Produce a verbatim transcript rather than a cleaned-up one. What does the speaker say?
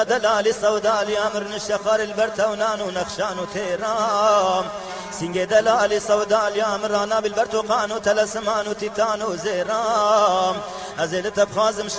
دلالي سودالي أمر الشخار البرتونان ونخشان وتيرام سنجي دلالي سودالي أمر أنا بالبرتقان وتلسمان وتيتان وزيرام أزيل تبخازم